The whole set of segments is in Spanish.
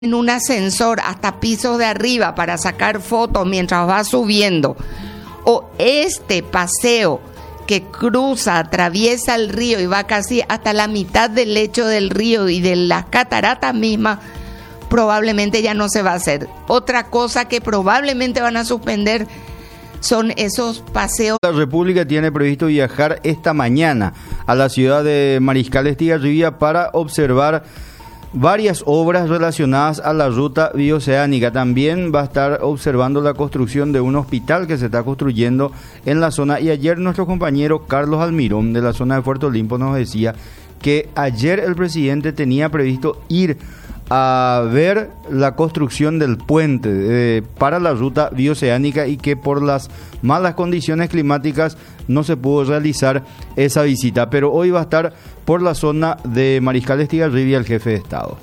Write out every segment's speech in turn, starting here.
en un ascensor hasta pisos de arriba para sacar fotos mientras va subiendo, o este paseo que cruza, atraviesa el río y va casi hasta la mitad del lecho del río y de las cataratas mismas, probablemente ya no se va a hacer. Otra cosa que probablemente van a suspender son esos paseos. La República tiene previsto viajar esta mañana a la ciudad de Mariscal Estigarribia para observar varias obras relacionadas a la ruta bioceánica. También va a estar observando la construcción de un hospital que se está construyendo en la zona. Y ayer nuestro compañero Carlos Almirón de la zona de Puerto Limpo nos decía que ayer el presidente tenía previsto ir a ver la construcción del puente para la ruta bioceánica y que por las malas condiciones climáticas no se pudo realizar esa visita, pero hoy va a estar por la zona de Mariscal Estigarribia el jefe de Estado.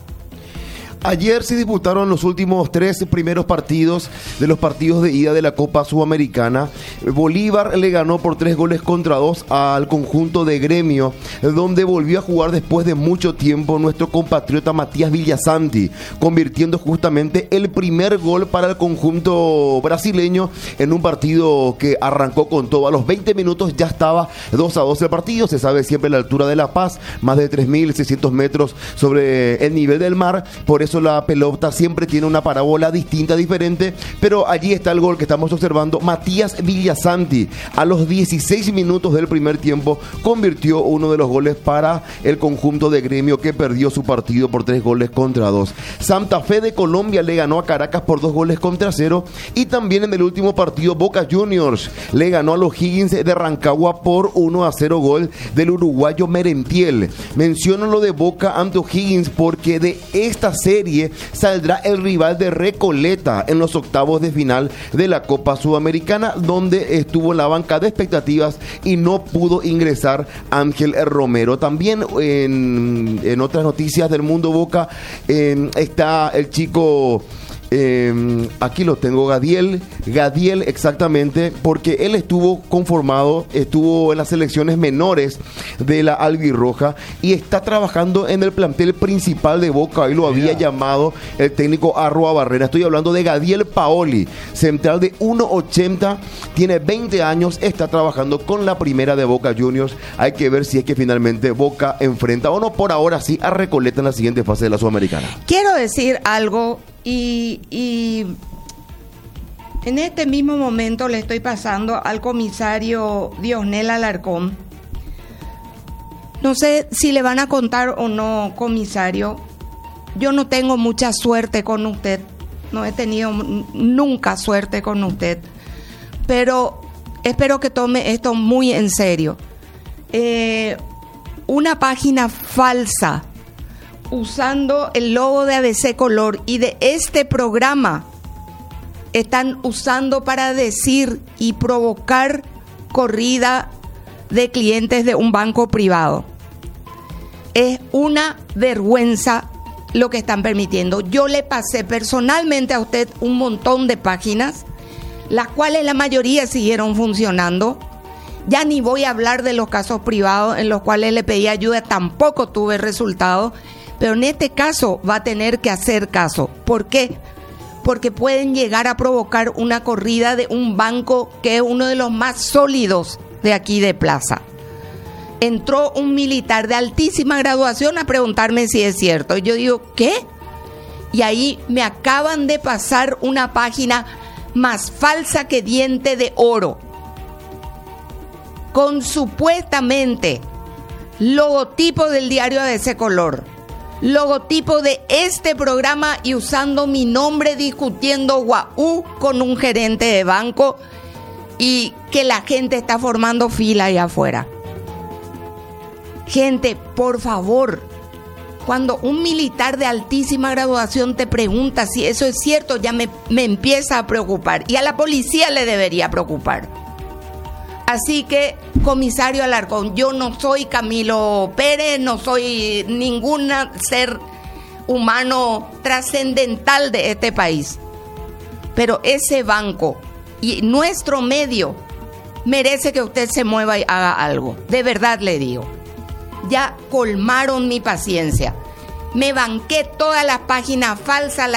Ayer se disputaron los últimos 3 primeros partidos de los partidos de ida de la Copa Sudamericana. Bolívar le ganó por 3-2 al conjunto de Gremio, donde volvió a jugar después de mucho tiempo nuestro compatriota Matías Villasanti, convirtiendo justamente el primer gol para el conjunto brasileño en un partido que arrancó con todo. A los 20 minutos ya estaba 2-2 el partido. Se sabe siempre la altura de La Paz, más de 3.600 metros sobre el nivel del mar. Por eso la pelota siempre tiene una parábola distinta, diferente, pero allí está el gol que estamos observando. Matías Villasanti a los 16 minutos del primer tiempo convirtió uno de los goles para el conjunto de Gremio, que perdió su partido por 3-2. Santa Fe de Colombia le ganó a Caracas por 2-0, y también en el último partido Boca Juniors le ganó a los Higgins de Rancagua por 1-0, gol del uruguayo Merentiel. Menciono lo de Boca ante Higgins porque de esta serie saldrá el rival de Recoleta en los octavos de final de la Copa Sudamericana, donde estuvo en la banca de expectativas y no pudo ingresar Ángel Romero. También en otras noticias del mundo Boca está el chico... aquí lo tengo, Gadiel exactamente, porque él estuvo en las selecciones menores de la albirroja y está trabajando en el plantel principal de Boca. Hoy lo había llamado el técnico Arroa Barrera. Estoy hablando de Gadiel Paoli, central de 1.80, tiene 20 años, está trabajando con la primera de Boca Juniors. Hay que ver si es que finalmente Boca enfrenta o no, por ahora sí, a Recoleta en la siguiente fase de la Sudamericana. Quiero decir algo. Y en este mismo momento le estoy pasando al comisario Diosnel Alarcón. No sé si le van a contar o no, comisario. Yo no tengo mucha suerte con usted. No he tenido nunca suerte con usted. Pero espero que tome esto muy en serio. Una página falsa usando el logo de ABC Color y de este programa están usando para decir y provocar corrida de clientes de un banco privado. Es una vergüenza lo que están permitiendo. Yo le pasé personalmente a usted un montón de páginas, las cuales la mayoría siguieron funcionando. Ya ni voy a hablar de los casos privados en los cuales le pedí ayuda, tampoco tuve resultado. Pero en este caso va a tener que hacer caso. ¿Por qué? Porque pueden llegar a provocar una corrida de un banco que es uno de los más sólidos de aquí de Plaza. Entró un militar de altísima graduación a preguntarme si es cierto. Y yo digo, ¿qué? Y ahí me acaban de pasar una página más falsa que diente de oro, con supuestamente logotipo del diario ABC Color, logotipo de este programa y usando mi nombre discutiendo guau con un gerente de banco, y que la gente está formando fila allá afuera. Gente, por favor, cuando un militar de altísima graduación te pregunta si eso es cierto, ya me empieza a preocupar, y a la policía le debería preocupar. Así que, comisario Alarcón, yo no soy Camilo Pérez, no soy ningún ser humano trascendental de este país. Pero ese banco y nuestro medio merece que usted se mueva y haga algo. De verdad le digo. Ya colmaron mi paciencia. Me banqué todas las páginas falsas,